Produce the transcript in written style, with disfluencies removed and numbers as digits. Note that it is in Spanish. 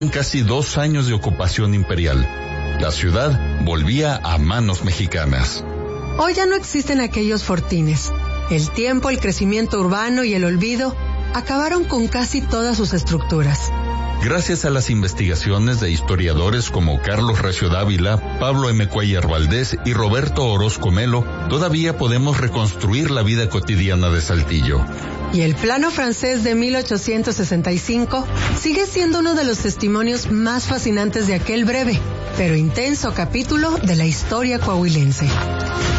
casi 2 años de ocupación imperial. La ciudad volvía a manos mexicanas. Hoy ya no existen aquellos fortines. El tiempo, el crecimiento urbano y el olvido acabaron con casi todas sus estructuras. Gracias a las investigaciones de historiadores como Carlos Recio Dávila, Pablo M. Cuellar Valdés y Roberto Orozco Melo, todavía podemos reconstruir la vida cotidiana de Saltillo. Y el plano francés de 1865 sigue siendo uno de los testimonios más fascinantes de aquel breve, pero intenso capítulo de la historia coahuilense.